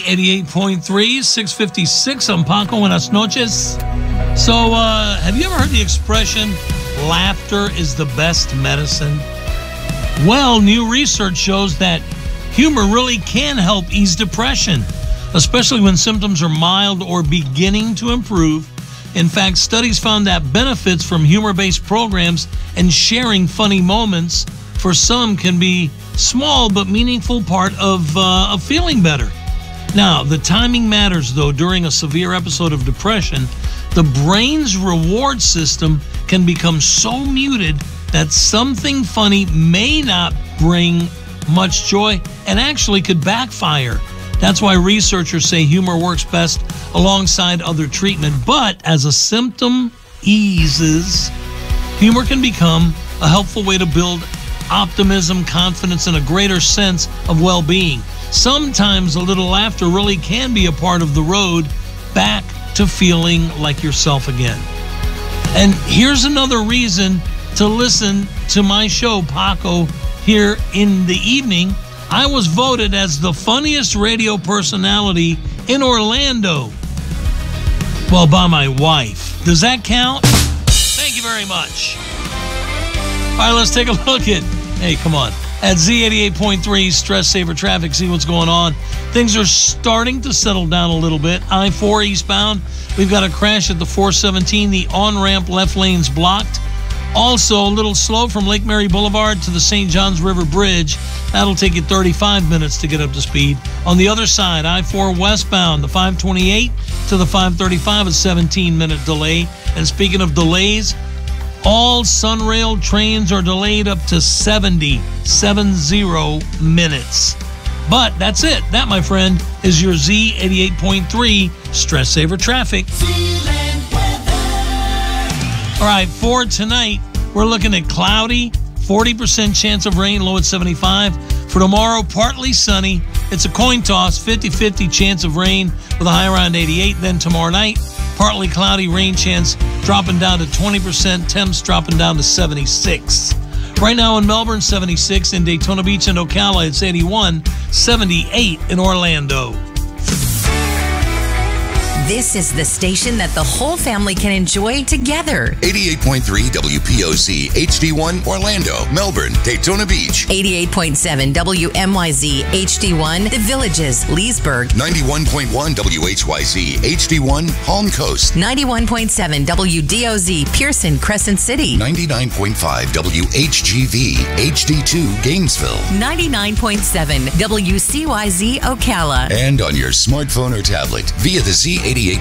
88.3, 656. I'm Paco. Buenas noches. So, have you ever heard the expression, laughter is the best medicine? Well, new research shows that humor really can help ease depression, especially when symptoms are mild or beginning to improve. In fact, studies found that benefits from humor-based programs and sharing funny moments for some can be small but meaningful part of feeling better. Now, the timing matters, though. During a severe episode of depression, the brain's reward system can become so muted that something funny may not bring much joy and actually could backfire. That's why researchers say humor works best alongside other treatment. But as a symptom eases, humor can become a helpful way to build optimism, confidence, and a greater sense of well-being. Sometimes a little laughter really can be a part of the road back to feeling like yourself again. And here's another reason to listen to my show, Paco, here in the evening. I was voted as the funniest radio personality in Orlando. Well, by my wife. Does that count? Thank you very much. All right, let's take a look at, hey, come on. At Z88.3, Stress Saver Traffic, see what's going on. Things are starting to settle down a little bit. I-4 eastbound, we've got a crash at the 417. The on-ramp left lane's blocked. Also, a little slow from Lake Mary Boulevard to the St. Johns River Bridge. That'll take you 35 minutes to get up to speed. On the other side, I-4 westbound, the 528 to the 535, a 17-minute delay. And speaking of delays, all Sunrail trains are delayed up to 70 minutes. But that's it. That, my friend, is your Z88.3 Stress Saver Traffic. All right, for tonight, we're looking at cloudy, 40% chance of rain, low at 75. For tomorrow, partly sunny. It's a coin toss, 50-50 chance of rain with a high around 88. Then tomorrow night, partly cloudy, rain chance dropping down to 20%, temps dropping down to 76. Right now in Melbourne, 76. In Daytona Beach and Ocala, it's 81. 78 in Orlando. This is the station that the whole family can enjoy together. 88.3 WPOC, HD1, Orlando, Melbourne, Daytona Beach. 88.7 WMYZ, HD1, The Villages, Leesburg. 91.1 WHYZ, HD1, Palm Coast. 91.7 WDOZ, Pearson, Crescent City. 99.5 WHGV, HD2, Gainesville. 99.7 WCYZ, Ocala. And on your smartphone or tablet via the Z88